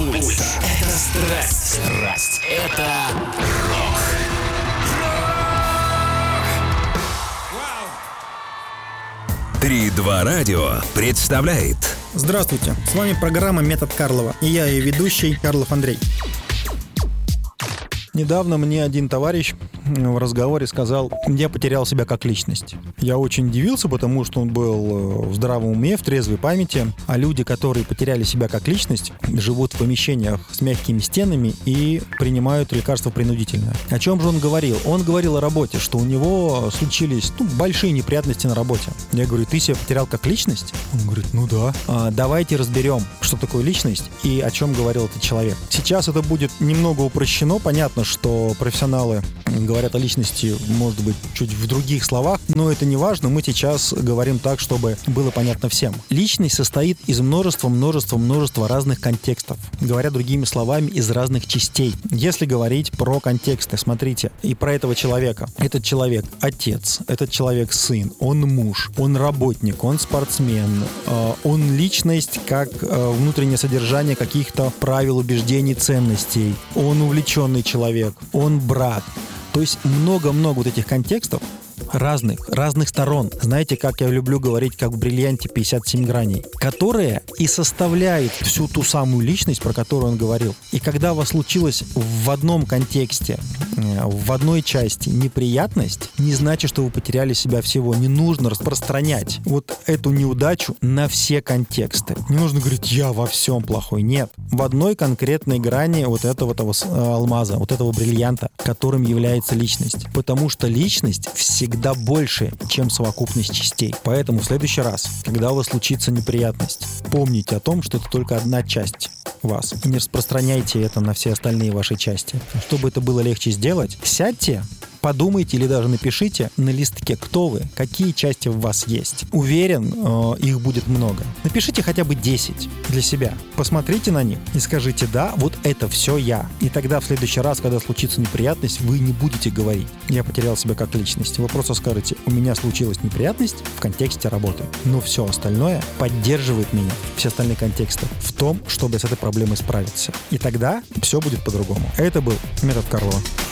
Пульс. Это страсть. Страсть. Это рок. 3-2 Радио представляет. Здравствуйте, с вами программа «Метод Карлова», и я ее ведущий Карлов Андрей. Недавно мне один товарищ в разговоре сказал: я потерял себя как личность. Я очень удивился, потому что он был в здравом уме, в трезвой памяти. А люди, которые потеряли себя как личность, живут в помещениях с мягкими стенами и принимают лекарства принудительно. О чем же он говорил? Он говорил о работе, что у него случились большие неприятности на работе. Я говорю: ты себя потерял как личность? Он говорит: ну да. Давайте разберем, что такое личность и о чем говорил этот человек. Сейчас это будет немного упрощено. Понятно, что профессионалы говорят о личности, может быть, чуть в других словах, но это не важно. Мы сейчас говорим так, чтобы было понятно всем. Личность состоит из множества разных контекстов. Говоря другими словами, из разных частей. Если говорить про контексты, смотрите, и про этого человека. Этот человек отец, этот человек сын, он муж, он работник, он спортсмен, он личность как внутреннее содержание каких-то правил, убеждений, ценностей. Он увлеченный человек, он брат. То есть много-много вот этих контекстов разных сторон. Знаете, как я люблю говорить, как в бриллианте 57 граней, которые и составляют всю ту самую личность, про которую он говорил. И когда у вас случилось в одном контексте, в одной части неприятность, не значит, что вы потеряли себя всего. Не нужно распространять вот эту неудачу на все контексты. Не нужно говорить: я во всем плохой. Нет. В одной конкретной грани вот этого алмаза, вот этого бриллианта, которым является личность. Потому что личность всегда больше, чем совокупность частей. Поэтому в следующий раз, когда у вас случится неприятность, помните о том, что это только одна часть вас. И не распространяйте это на все остальные ваши части. Чтобы это было легче сделать, сядьте, подумайте или даже напишите на листке, кто вы, какие части в вас есть. Уверен, их будет много. Напишите хотя бы 10 для себя. Посмотрите на них и скажите: да, вот это все я. И тогда в следующий раз, когда случится неприятность, вы не будете говорить: я потерял себя как личность. Вы просто скажете: у меня случилась неприятность в контексте работы. Но все остальное поддерживает меня, все остальные контексты, в том, чтобы с этой проблемой справиться. И тогда все будет по-другому. Это был «Метод Карлова».